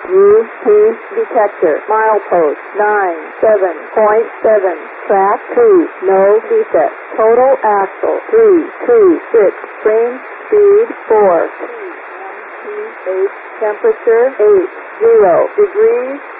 UP detector. Milepost 97.7. Track 2. No defect. Total axle 326. Frame speed 4. MPH temperature 80 degrees